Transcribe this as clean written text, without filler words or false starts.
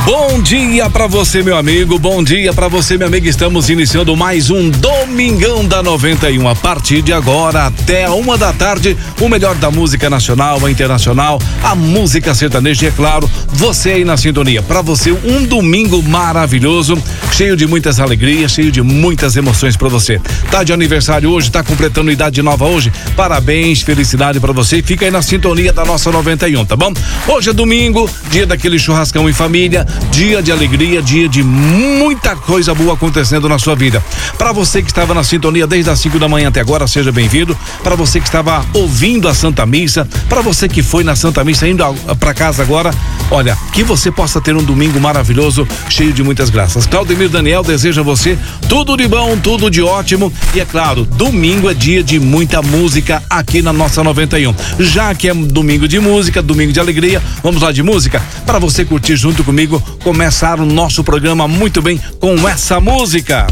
Bom dia pra você, meu amigo, bom dia pra você, minha amiga. Estamos iniciando mais um Domingão da 91. A partir de agora até 1 da tarde, o melhor da música nacional, internacional, a música sertaneja e, é claro, você aí na sintonia. Pra você, um domingo maravilhoso, cheio de muitas alegrias, cheio de muitas emoções pra você. Tá de aniversário hoje, tá completando idade nova hoje? Parabéns, felicidade pra você. Fica aí na sintonia da nossa 91, tá bom? Hoje é domingo, dia daquele churrascão em família, dia de alegria, dia de muita coisa boa acontecendo na sua vida. Para você que estava na sintonia desde as 5 da manhã até agora, seja bem-vindo. Para você que estava ouvindo a Santa Missa, para você que foi na Santa Missa indo para casa agora, olha, que você possa ter um domingo maravilhoso, cheio de muitas graças. Claudemir Daniel deseja a você tudo de bom, tudo de ótimo e, é claro, domingo é dia de muita música aqui na nossa 91. Já que é domingo de música, domingo de alegria, vamos lá de música? Para você curtir junto comigo, começar o nosso programa muito bem com essa música.